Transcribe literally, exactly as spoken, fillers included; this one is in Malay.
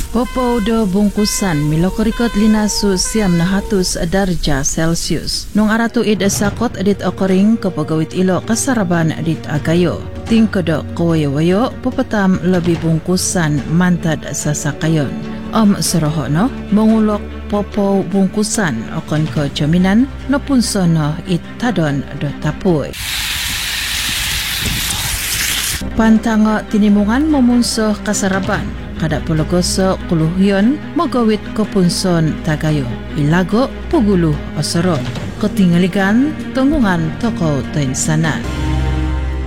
Popo do bungkusan milokorikot linasu siam na hatus darja Celsius. Nung aratu id sakot edit okoring kapagawit ilo kasaraban edit agayo. Tingkodo kawayo-wayo pupatam lebih bungkusan mantad sa sakayon. Om seroho no mengulok popo bungkusan okon ke jaminan no punsono it tadon do tapuy. Pantango tinimungan memunsuh kasaraban. Kada pulogoso kuluhyon magawit kopunson tagayo. Ilago puguluh osorot. Ketingaligan tunggungan toko tensanan.